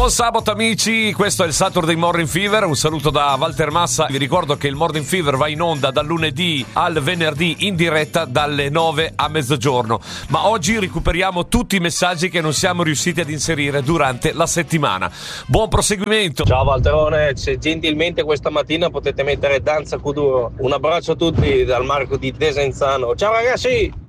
Buon sabato amici, questo è il Saturday Morning Fever, un saluto da Walter Massa. Vi ricordo che il Morning Fever va in onda dal lunedì al venerdì in diretta dalle 9 a mezzogiorno, ma oggi recuperiamo tutti i messaggi che non siamo riusciti ad inserire durante la settimana. Buon proseguimento. Ciao Walterone, se gentilmente questa mattina potete mettere Danza Kuduro. Un abbraccio a tutti dal Marco di Desenzano. Ciao ragazzi!